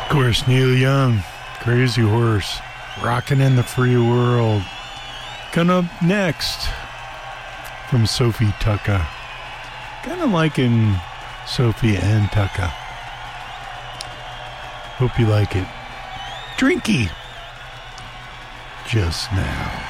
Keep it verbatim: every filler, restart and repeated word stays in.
course, Neil Young, Crazy Horse, rocking in the free world. Coming up next from Sophie Tucker. Kind of liking Sophie and Tucker. Hope you like it. Drinky. Just now.